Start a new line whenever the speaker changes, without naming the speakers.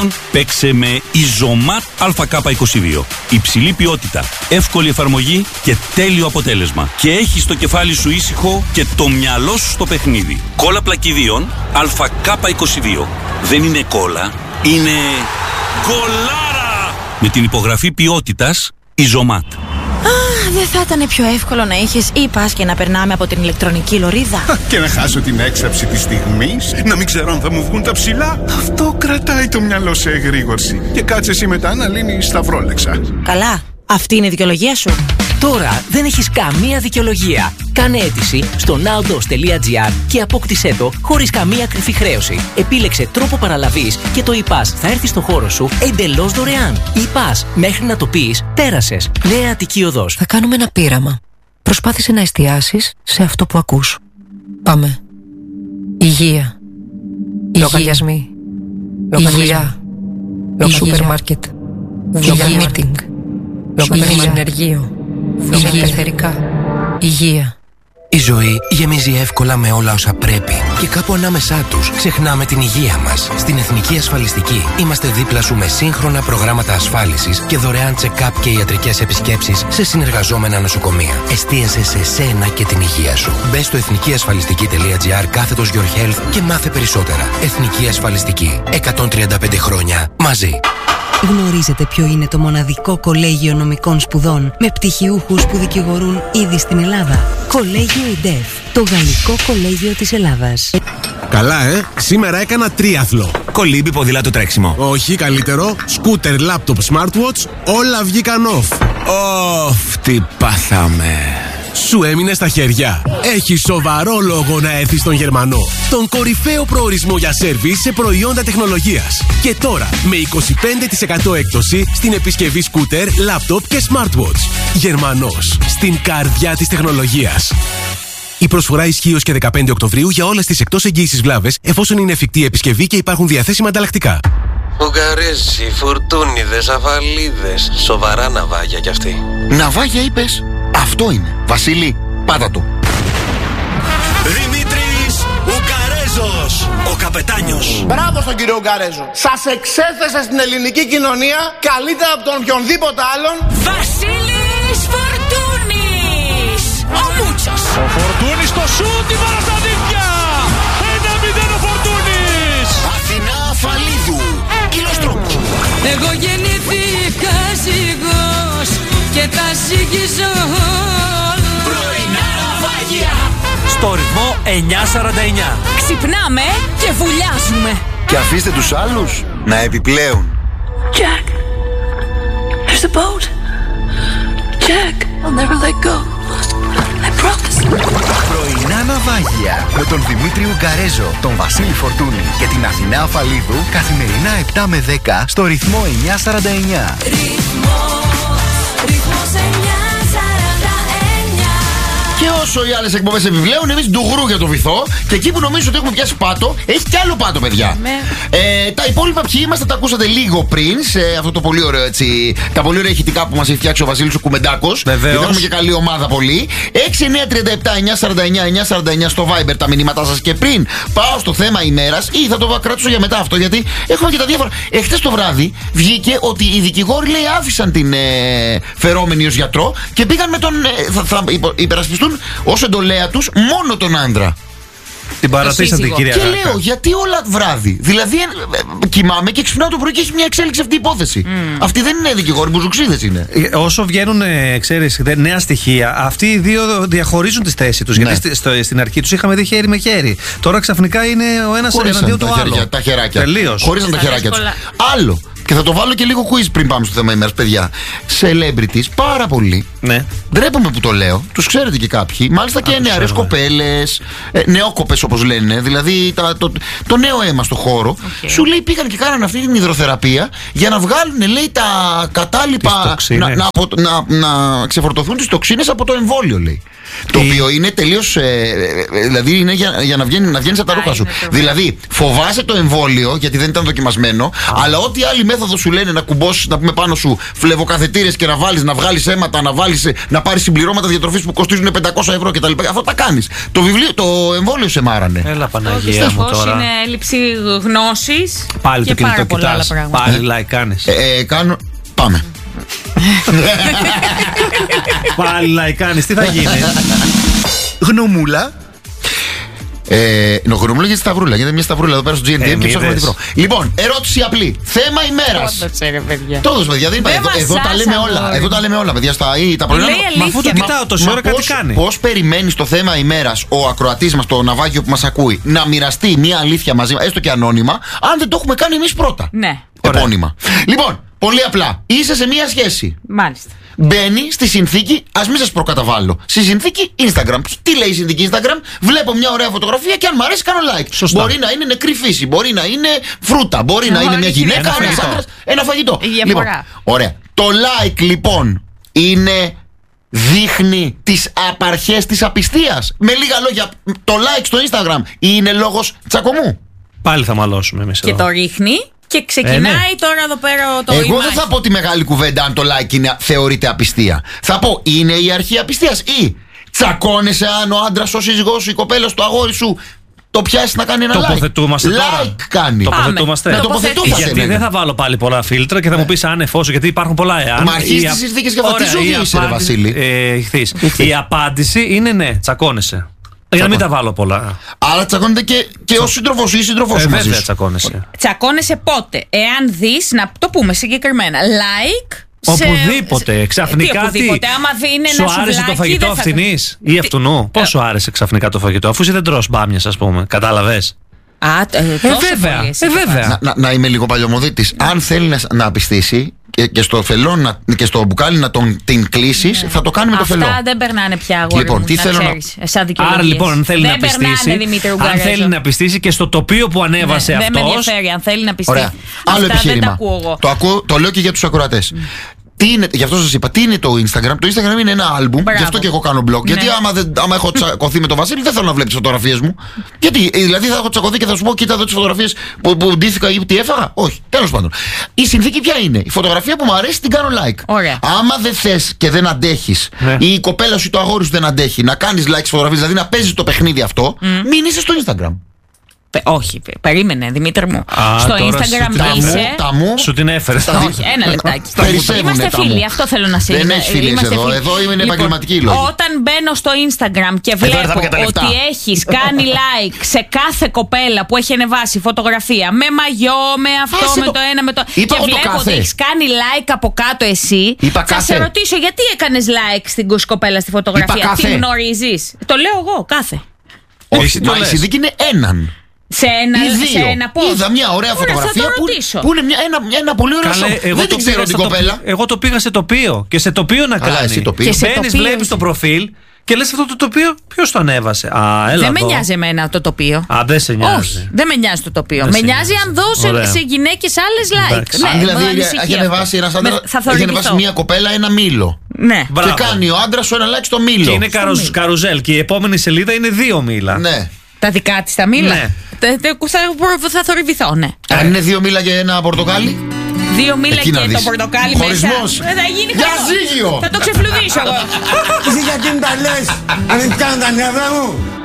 πλακιδίων, παίξε με Isomat ΑΚ22. Υψηλή ποιότητα, εύκολη εφαρμογή και τέλειο αποτέλεσμα. Και έχεις το κεφάλι σου ήσυχο και το μυαλό σου στο παιχνίδι. Κόλλα πλακιδίων ΑΚ22. Δεν είναι κόλλα, είναι κολλάρα! Με την υπογραφή ποιότητας Isomat.
Δεν θα ήταν πιο εύκολο να είχες e-pass και να περνάμε από την ηλεκτρονική λωρίδα?
Και να χάσω την έξαψη της στιγμής, να μην ξέρω αν θα μου βγουν τα ψηλά. Αυτό κρατάει το μυαλό σε εγρήγορση. Και κάτσε εσύ μετά να λύνεις τα βρόλεξα.
Καλά, αυτή είναι η δικαιολογία σου.
Τώρα δεν έχεις καμία δικαιολογία. Κάνε αίτηση στο nowdos.gr και απόκτησέ το χωρίς καμία κρυφή χρέωση. Επίλεξε τρόπο παραλαβής και το e-pass θα έρθει στο χώρο σου εντελώς δωρεάν. E-pass, μέχρι να το πεις, πέρασες. Νέα Αττική Οδός.
Θα κάνουμε ένα πείραμα. Προσπάθησε να εστιάσεις σε αυτό που ακούς. Πάμε. Υγεία. Λογαριασμοί. Υγεία. Σούπερ μάρκετ. Υγεία meeting. Συνεργείο. Εθερικά. Υγεία.
Η ζωή γεμίζει εύκολα με όλα όσα πρέπει και κάπου ανάμεσά τους ξεχνάμε την υγεία μας. Στην Εθνική Ασφαλιστική είμαστε δίπλα σου με σύγχρονα προγράμματα ασφάλισης και δωρεάν check-up και ιατρικές επισκέψεις σε συνεργαζόμενα νοσοκομεία. Εστίασε σε σένα και την υγεία σου. Μπες στο εθνικιασφαλιστική.gr/your health και μάθε περισσότερα. Εθνική Ασφαλιστική. 135 χρόνια μαζί.
Γνωρίζετε ποιο είναι το μοναδικό κολέγιο νομικών σπουδών με πτυχιούχους που δικηγορούν ήδη στην Ελλάδα? Κολέγιο ΙΝΤΕΦ, το γαλλικό κολέγιο της Ελλάδας.
Καλά, σήμερα έκανα τρίαθλο.
Κολύμπι, ποδήλατο, τρέξιμο.
Όχι, καλύτερο. Σκούτερ, λάπτοπ, smartwatch, όλα βγήκαν off.
Τι πάθαμε.
Σου έμεινε στα χέρια. Έχει σοβαρό λόγο να έρθεις στον Γερμανό. Τον κορυφαίο προορισμό για σέρβις σε προϊόντα τεχνολογίας. Και τώρα με 25% έκπτωση στην επισκευή σκούτερ, λάπτοπ και smartwatch. Γερμανός, στην καρδιά της τεχνολογίας. Η προσφορά ισχύει ως και 15 Οκτωβρίου για όλες τις εκτός εγγύησης βλάβες, εφόσον είναι εφικτή η επισκευή και υπάρχουν διαθέσιμα ανταλλακτικά.
Ουγγαρέζοι, φουρτούνιδες, αφαλίδες. Σοβαρά ναυάγια κι αυτοί.
Ναυάγια είπες? Αυτό είναι. Βασίλη, πάτα το.
Δημήτρης Ουγγαρέζος, ο καπετάνιος.
Μπράβο στον κύριο Ουγγαρέζο. Σας εξέθεσε στην ελληνική κοινωνία καλύτερα από τον οποιονδήποτε άλλον.
Βασίλης Φορτούνης, ο Μούτσος.
Ο Φορτούνης στο σούτ, η μπάλα στα δίχτυα. 1-0 ο Φορτούνης.
Αθηνά Αφαλίδου, Κιλοστρόπου.
Εγώ γεννήθηκα ζυγός και τα ζυγίζω όλα.
Πρωινά ναυάγια.
Στο ρυθμό 949.
Ξυπνάμε και βουλιάζουμε.
Και αφήστε τους άλλους να επιπλέουν.
Jack, there's a boat. Jack, I'll never let go. I promise.
Πρωινά ναυάγια με τον Δημήτρη Ουγγαρέζο, τον Βασίλη Φορτούνη και την Αθηνά Αφαλίδου καθημερινά 7 με 10 στο ρυθμό 949.
Ρυθμός 949.
Και όσο οι άλλες εκπομπές επιπλέον, εμείς ντουγρού για το βυθό. Και εκεί που νομίζω ότι έχουμε πιάσει πάτο, έχει κι άλλο πάτο, παιδιά. Τα υπόλοιπα ποιοι είμαστε, τα ακούσατε λίγο πριν σε αυτό το πολύ ωραίο έτσι. Τα πολύ ωραία ηχητικά που μας έχει φτιάξει ο Βασίλης ο Κουμεντάκος.
Βεβαίως.
Έχουμε και καλή ομάδα πολύ. 6-9-37-949 στο Viber τα μηνύματά σας. Και πριν πάω στο θέμα ημέρας, ή θα το κρατήσω για μετά αυτό, γιατί έχουμε και τα διάφορα. Εχθές το βράδυ βγήκε ότι οι δικηγόροι, λέει, άφησαν την φερόμενη ως γιατρό και πήγαν με τον. Θα υπερασπιστούν ως εντολέα τους μόνο τον άντρα.
Την παρατήσατε, κυρία
Και
Ράκα.
λέω, γιατί όλα βράδυ? Δηλαδή, κοιμάμαι και ξυπνάω το πρωί και έχει μια εξέλιξη αυτή η υπόθεση. Αυτοί δεν είναι δικηγόροι, μπουζουξίδες είναι.
Όσο βγαίνουν, ξέρεις, νέα στοιχεία, αυτοί οι δύο διαχωρίζουν τη θέση τους.
Ναι.
Γιατί στην αρχή τους είχαμε δει χέρι με χέρι. Τώρα ξαφνικά είναι ο ένας εναντίον του άλλου.
Τα χεράκια.
Τελείως.
Χωρίζαν τα χεράκια τους. Άλλο. Και θα το βάλω και λίγο quiz πριν πάμε στο θέμα ημέρας, παιδιά. Celebrities, πάρα πολλοί.
Ναι.
Ντρέπομαι που το λέω. Τους ξέρετε και κάποιοι. Μάλιστα και νεαρές κοπέλες. Νεόκοπες όπως λένε. Δηλαδή το νέο αίμα στο χώρο. Σου λέει πήγαν και κάνανε αυτή την υδροθεραπεία για να βγάλουν, λέει, τα κατάλοιπα. Να ξεφορτωθούν τις τοξίνες από το εμβόλιο, λέει. Το οποίο είναι τελείως. Δηλαδή είναι για να βγαίνεις από τα ρούχα σου. Δηλαδή φοβάσαι το εμβόλιο γιατί δεν ήταν δοκιμασμένο, αλλά ό,τι άλλη μέθοδο σου λένε να κουμπώσεις, να πούμε πάνω σου φλεβοκαθετήρες και να βγάλεις αίματα, να πάρεις συμπληρώματα διατροφής που κοστίζουν 500 ευρώ κτλ. Αυτό τα κάνεις. Το εμβόλιο σε μάρανε.
Έλα Παναγία μου τώρα.
Είναι έλλειψη γνώσης.
Πάλι
και
το κινητό κοιτάς. Πάλι like κάνεις.
Κάνω. Πάμε.
Πάλι like κάνεις. Τι θα γίνει?
Γνωμούλα.
Γνωμούλα για τη σταυρούλα. Γιατί μια σταυρούλα εδώ πέρα στο GNTM και ψάχνουμε να τη βρω. Λοιπόν, ερώτηση απλή. Θέμα ημέρας. Τόδος, παιδιά, δεν είπα. Εδώ τα λέμε όλα. Εδώ τα λέμε όλα, παιδιά. Τα πρωινά.
Μα αφού το κοιτάω τόση ώρα, κάτι κάνει.
Πώς περιμένεις το θέμα ημέρας ο ακροατής μας, το ναυάγιο που μας ακούει, να μοιραστεί μια αλήθεια μαζί μας, έστω και ανώνυμα, αν δεν το έχουμε κάνει εμείς πρώτα?
Ναι.
Επώνυμα. Λοιπόν, πολύ απλά. Είσαι σε μια σχέση.
Μάλιστα.
Μπαίνει στη συνθήκη, ας μην σας προκαταβάλω. Στη συνθήκη Instagram. Τι λέει η συνθήκη Instagram? Βλέπω μια ωραία φωτογραφία και αν μου αρέσει κάνω like.
Σωστά.
Μπορεί να είναι νεκρή φύση, μπορεί να είναι φρούτα, μπορεί να είναι μια γυναίκα, ένας άντρας, ένα φαγητό. Λοιπόν, ωραία. Το like λοιπόν δείχνει τις απαρχές της απιστίας. Με λίγα λόγια, το like στο Instagram είναι λόγος τσακωμού?
Πάλι θα μαλώσουμε εμείς εδώ.
Και το ρίχνει. Και ξεκινάει τώρα εδώ πέρα το
Εγώ δεν θα πω τη μεγάλη κουβέντα αν το like θεωρείται απιστία. Θα πω είναι η αρχή απιστίας ή τσακώνεσαι αν ο άντρας, ο σύζυγός σου, η κοπέλα σου, το αγόρι σου το πιάσει να κάνει ένα like.
Τοποθετούμαστε τώρα.
Like κάνει.
Τοποθετούμαστε. Γιατί δεν θα βάλω πάλι πολλά φίλτρα και θα μου πεις αν εφόσον, γιατί υπάρχουν πολλά εάν.
Μα αρχίζει τις συνθήκες και αυτά. Τι ζωή είσαι ρε Βασίλη?
Η απάντηση είναι ναι, τσακώνεσαι. Για να μην τα βάλω πολλά.
Άρα τσακώνεται και ο σύντροφος σου ή η σύντροφός σου μαζί
βέβαια
σου.
τσακώνεσαι.
Τσακώνεσαι πότε? Εάν δεις, να το πούμε συγκεκριμένα, like.
Οπουδήποτε, ξαφνικά
οπουδήποτε. Άμα είναι
σου άρεσε το φαγητό αυτινής ή αυτουνού? Πώς σου άρεσε ξαφνικά το φαγητό, αφού εσύ δεν τρως μπάμιας, ας πούμε? Κατάλαβες?
Βέβαια.
Να είμαι λίγο παλιωμοδίτης. Αν θέλει να απιστήσει και στο φελό και στο μπουκάλι να την κλείσεις, θα το κάνει με το φελό.
Αυτά δεν περνάνε πια, αγόρι
λοιπόν,
μου,
τι θέλω
Άρα λοιπόν, αν θέλει να πιστήσει και στο τοπίο που ανέβασε αυτός.
Δεν με ενδιαφέρει, αν θέλει να πιστήσει.
Ωραία. Άλλο επιχείρημα. Το λέω και για τους ακροατές. Γι' αυτό σας είπα, τι είναι το Instagram? Το Instagram είναι ένα άλμπουμ, γι' αυτό και εγώ κάνω blog. Γιατί άμα έχω τσακωθεί με τον Βασίλη, δεν θέλω να βλέπεις φωτογραφίες μου. Γιατί, δηλαδή θα έχω τσακωθεί και θα σου πω, κοίτα εδώ τις φωτογραφίες που ντύθηκα ή τι έφαγα? Όχι, τέλος πάντων. Η συνθήκη ποια είναι? Η φωτογραφία που μου αρέσει την κάνω like.
Ωραία.
Άμα δεν θες και δεν αντέχεις, ή η κοπέλα σου ή το αγόρι σου δεν αντέχει να κάνεις like στις φωτογραφίες, δηλαδή να παίζεις το παιχνίδι αυτό, μην είσαι στο Instagram.
Όχι, περίμενε Δημήτρη μου. Στο Instagram είσαι.
Σου την έφερες.
Όχι, ένα λεπτάκι. Είμαστε φίλοι, αυτό θέλω να sige.
Δεν έχει φίλοι εδώ είναι επαγγελματικοί λόγοι.
Όταν μπαίνω στο Instagram και βλέπω ότι έχεις κάνει like σε κάθε κοπέλα που έχει ανεβάσει φωτογραφία με μαγιό, με αυτό, με το ένα, με το. Και βλέπω ότι έχεις κάνει like από κάτω εσύ. Θα σε ρωτήσω γιατί έκανες like στην κοπέλα στη φωτογραφία? Την γνωρίζεις? Το λέω εγώ, κάθε.
Όχι, η συνθήκη είναι έναν.
Σε ένα πώς?
Είδα μια ωραία φωτογραφία που είναι ένα πολύ ωραίο σώμα. Δεν την ξέρω την κοπέλα.
Εγώ το πήγα σε τοπίο. Και σε τοπίο να κάνει. Μπαίνεις, βλέπεις το προφίλ και λες αυτό το τοπίο ποιος το ανέβασε?
Δεν με νοιάζει εμένα το τοπίο.
Δεν σε νοιάζει?
Όχι, δεν με νοιάζει το τοπίο. Με νοιάζει αν δώσει σε γυναίκες άλλες like.
Αν δηλαδή έχει ανεβάσει ένας άντρας, έχει ανεβάσει μια κοπέλα ένα μήλο.
Ναι.
Και κάνει ο άντρας σου ένα like στο μήλο.
Και είναι καρουζέλ και η επόμενη σελίδα είναι 2 μήλα.
Ναι.
Τα δικά της τα μήλα.
Ναι.
Θα θορυβηθώ, ναι.
Αν είναι 2 μήλα και ένα πορτοκάλι.
2 μήλα και το πορτοκάλι μέσα.
Χωρισμός.
Θα γίνει
διαζύγιο.
Θα το ξεφλουδίσω εγώ.
Εσύ γιατί μου τα λες? Αν δεν κάνω τα νεύρα μου.